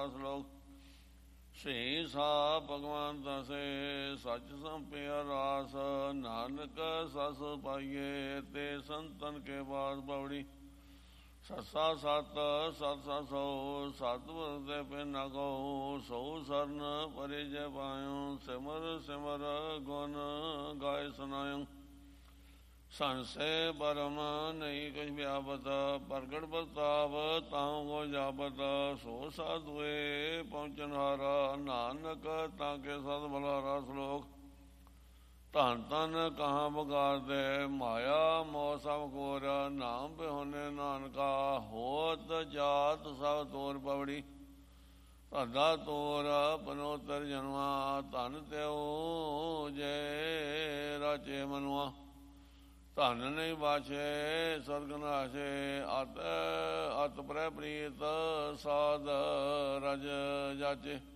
ਰਸ ਲੋਕ। ਸੇ ਸਾ ਭਗਵਾਨ ਦਸੇ ਸੱਚ ਸੰਪਿਆ ਰਾਸ। ਨਾਨਕ ਸਸ ਪਾਈਏ ਤੇ ਸੰਤਨ ਕੇ ਬਾਸ ਬਵੜੀ। ਸੱਸਾ ਸਤ ਸਤ ਸੋ ਸਤਿਗੁਰ ਦੇ ਬਿਨ ਨ ਕਹੋ। ਸੋ ਸਰਨ ਪਰਿ ਜੈ ਪਾਇਓ ਸਿਮਰ ਸਿਮਰ ਗੁਣ ਗਾਏ ਸੁਨਾਇਓ। ਸੰਸੇ ਪਰਮ ਨਹੀਂ ਕਛ ਵਿਆਪਤ ਪ੍ਰਗਟ ਪ੍ਰਤਾਪ ਤਾਉ ਕੋ ਜਾਪਤ। ਸੋ ਸਾਧੂਏ ਪਹੁੰਚਨ ਹਾਰਾ ਨਾਨਕ ਤਾਂ ਕੇ ਸਦ ਬੁਲਾਰਾ। ਸ਼ਲੋਕ। ਧਨ ਧਨ ਕਹਾਂ ਬਗਾਰਦੇ ਮਾਇਆ ਮੋਹ ਸਭ ਕੋਰ। ਨਾਮ ਬਿਹੁਨੇ ਨਾਨਕਾ ਹੋਤ ਜਾਤ ਸਭ ਤੋਰ ਪਵੜੀ। ਧੰਦਾ ਤੋਰ ਪਨੋਤਰ ਜਨਵਾ ਧਨ ਤਿਉ ਜੇ ਰਾਜੇ ਮਨੁਆ। ਧਨ ਨਹੀਂ ਬਾਛੇ ਸਵਰਗ ਨਾਸ਼ੇ ਅਤ ਅਤ ਪ੍ਰੈ ਪ੍ਰੀਤ ਸਾਧ ਰਜ ਜਾਚੇ।